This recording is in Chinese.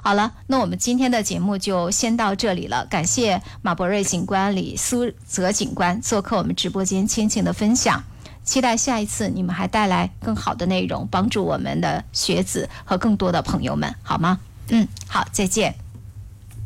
好了，那我们今天的节目就先到这里了，感谢马博瑞警官、李苏泽警官做客我们直播间倾情的分享，期待下一次你们还带来更好的内容，帮助我们的学子和更多的朋友们，好吗？好，再见。